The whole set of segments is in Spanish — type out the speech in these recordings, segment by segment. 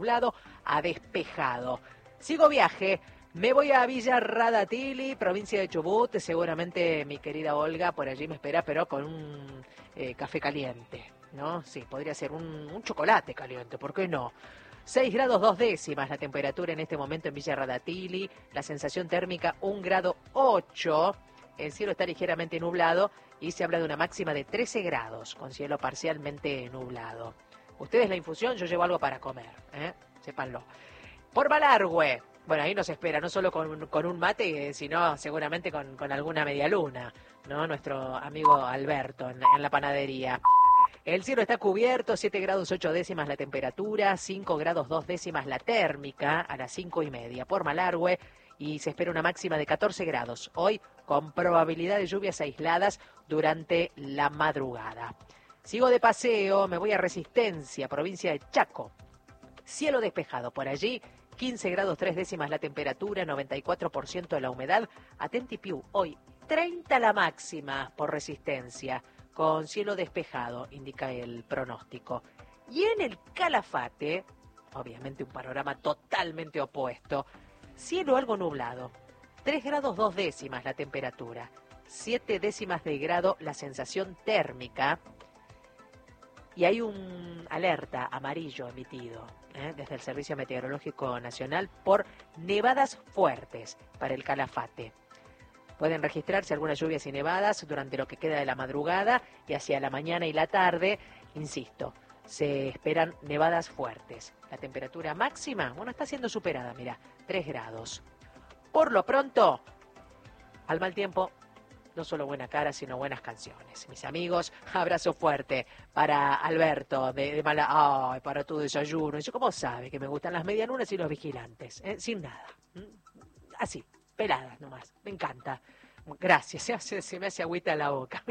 nublado a despejado. Sigo viaje. Me voy a Villa Radatili, provincia de Chubut. Seguramente mi querida Olga por allí me espera, pero con un café caliente, ¿no? Sí, podría ser un chocolate caliente, ¿por qué no? 6 grados 2 décimas la temperatura en este momento en Villa Radatili. La sensación térmica 1 grado 8. El cielo está ligeramente nublado y se habla de una máxima de 13 grados, con cielo parcialmente nublado. Ustedes la infusión, yo llevo algo para comer, sépanlo. Por Malargüe. Bueno, ahí nos espera, no solo con un mate, sino seguramente con alguna medialuna, ¿no? Nuestro amigo Alberto en la panadería. El cielo está cubierto, 7 grados 8 décimas la temperatura, 5 grados 2 décimas la térmica a las 5:30 por Malargüe y se espera una máxima de 14 grados. Hoy con probabilidad de lluvias aisladas durante la madrugada. Sigo de paseo, me voy a Resistencia, provincia de Chaco. Cielo despejado por allí. 15 grados 3 décimas la temperatura, 94% de la humedad. Atentipiu, hoy 30 la máxima por Resistencia, con cielo despejado, indica el pronóstico. Y en el Calafate, obviamente un panorama totalmente opuesto, cielo algo nublado, 3 grados 2 décimas la temperatura, 7 décimas de grado la sensación térmica, y hay un alerta amarillo emitido desde el Servicio Meteorológico Nacional por nevadas fuertes para el Calafate. Pueden registrarse algunas lluvias y nevadas durante lo que queda de la madrugada y hacia la mañana y la tarde. Insisto, se esperan nevadas fuertes. La temperatura máxima, bueno, está siendo superada, mira, 3 grados. Por lo pronto, al mal tiempo, no solo buena cara, sino buenas canciones. Mis amigos, abrazo fuerte para Alberto de Mala... Ay, para tu desayuno. Yo, ¿cómo sabe que me gustan las medialunas y los vigilantes? Sin nada. Así, peladas nomás. Me encanta. Gracias, se me hace agüita en la boca.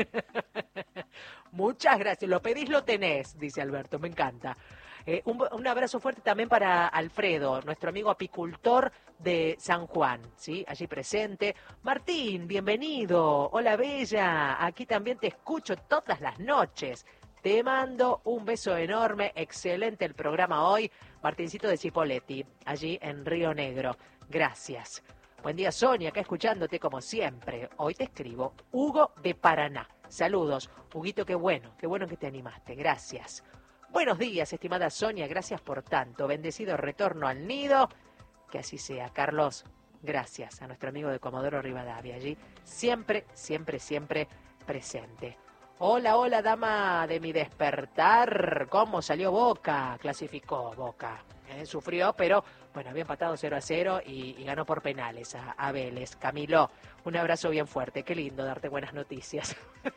Muchas gracias. Lo pedís, lo tenés, dice Alberto. Me encanta. Un abrazo fuerte también para Alfredo, nuestro amigo apicultor de San Juan, ¿sí? Allí presente. Martín, bienvenido. Hola, Bella. Aquí también te escucho todas las noches. Te mando un beso enorme. Excelente el programa hoy. Martincito de Cipolletti, allí en Río Negro. Gracias. Buen día, Sonia, acá escuchándote como siempre. Hoy te escribo Hugo de Paraná. Saludos. Huguito, qué bueno que te animaste. Gracias. Buenos días, estimada Sonia, gracias por tanto. Bendecido retorno al nido. Que así sea. Carlos, gracias a nuestro amigo de Comodoro Rivadavia, allí siempre, siempre, siempre presente. Hola, hola, dama de mi despertar. ¿Cómo salió Boca? Clasificó Boca. Sufrió, pero bueno, había empatado 0-0 y ganó por penales a Vélez. Camilo, un abrazo bien fuerte. Qué lindo darte buenas noticias.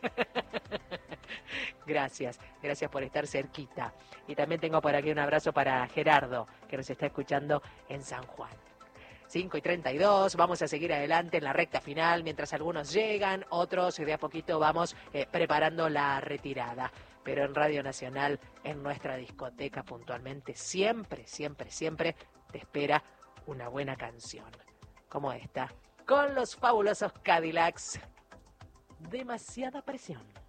Gracias por estar cerquita. Y también tengo por aquí un abrazo para Gerardo, que nos está escuchando en San Juan. 5:32, vamos a seguir adelante en la recta final, mientras algunos llegan, otros de a poquito vamos preparando la retirada. Pero en Radio Nacional, en nuestra discoteca puntualmente, siempre, siempre, siempre te espera una buena canción, como esta, con los fabulosos Cadillacs. Demasiada presión.